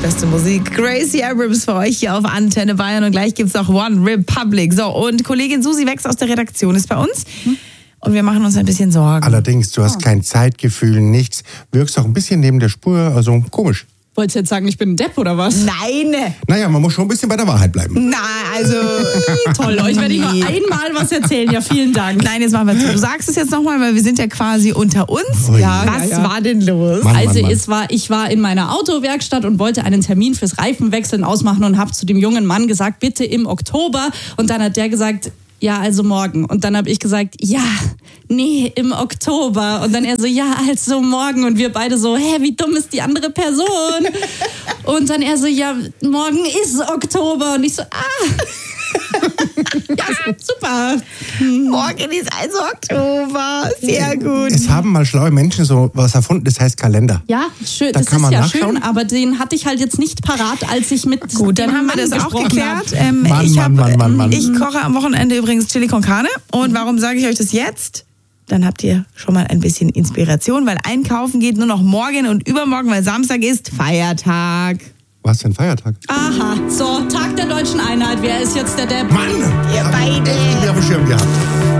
beste Musik. Gracie Abrams für euch hier auf Antenne Bayern und gleich gibt's auch One Republic. So, und Kollegin Susi Wex aus der Redaktion ist bei uns und wir machen uns ein bisschen Sorgen. Allerdings, du hast kein Zeitgefühl, nichts. Wirkst auch ein bisschen neben der Spur, also komisch. Wolltest du jetzt sagen, ich bin ein Depp oder was? Nein! Naja, man muss schon ein bisschen bei der Wahrheit bleiben. Na, also... Toll, euch werde ich nur einmal was erzählen. Ja, vielen Dank. Nein, jetzt machen wir zu. Du sagst es jetzt nochmal, weil wir sind ja quasi unter uns. Ui. Was war denn los? Mann, Also Mann. ich war in meiner Autowerkstatt und wollte einen Termin fürs Reifenwechseln ausmachen und habe zu dem jungen Mann gesagt, bitte im Oktober. Und dann hat der gesagt, ja, also morgen. Und dann habe ich gesagt, ja, nee, im Oktober. Und dann er so, ja, also morgen. Und wir beide so, hä, wie dumm ist die andere Person? Und dann er so, ja, morgen ist Oktober. Und ich so, ja, super. Morgen ist also Oktober. Sehr gut. Es haben mal schlaue Menschen so was erfunden, das heißt Kalender. Ja, schön, Da das kann ist man ja nachschauen. schön, aber den hatte ich halt jetzt nicht parat, als ich mit Gut, dann dem haben wir Mann das auch gesprochen geklärt. habe. Ich koche am Wochenende übrigens Chili con Carne. Und warum sage ich euch das jetzt? Dann habt ihr schon mal ein bisschen Inspiration, weil einkaufen geht nur noch morgen und übermorgen, weil Samstag ist Feiertag. Was für ein Feiertag? Aha, so, Tag der Deutschen Einheit. Wer ist jetzt der Depp? Mann! Ihr hab ich beide. echt nicht auf dem Schirm gehabt.